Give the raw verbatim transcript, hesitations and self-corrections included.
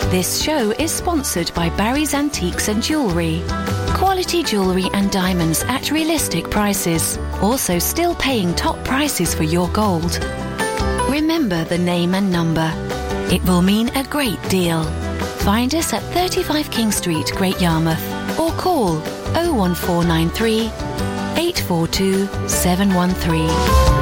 This show is sponsored by Barry's Antiques and Jewellery. Quality jewellery and diamonds at realistic prices. Also still paying top prices for your gold. Remember the name and number. It will mean a great deal. Find us at thirty-five King Street, Great Yarmouth, or call oh one four nine three, eight four two, seven one three.